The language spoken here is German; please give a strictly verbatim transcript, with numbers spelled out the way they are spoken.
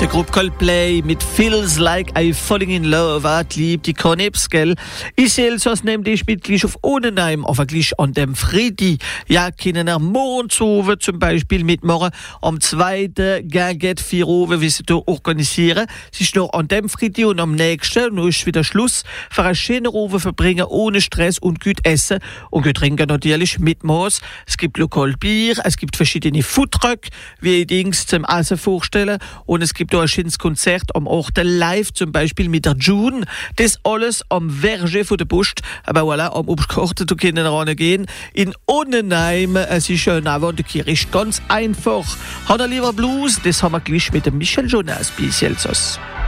Der Gruppe Coldplay mit Feels Like I Falling in Love, hat lieb die Corneps, gell? Ich Elsass nämlich mit gleich auf Onenheim, aber gleich an dem Friedi. Ja, können er morgen zum Beispiel mitmachen, am zweiten Gaget vier Uhr, wie sie da organisieren. Es ist noch an dem Friedi und am nächsten, nun ist wieder Schluss, für eine schöne Ruhe verbringen, ohne Stress und gut essen und gut trinken natürlich mit Maß. Es gibt Lokalbier, es gibt verschiedene Foodtruck, wie ihr Dings zum Essen vorstellen, und es gibt auch ein schönes Konzert am Ort live, zum Beispiel mit der June. Das alles am Verger von der Post. Aber voilà, am Obstgarten, da können wir reingehen. In Onnenheim, es ist ein Name der Kirche, ganz einfach. Hat er lieber Blues? Das haben wir gleich mit dem Michel Jonas bei Elsass.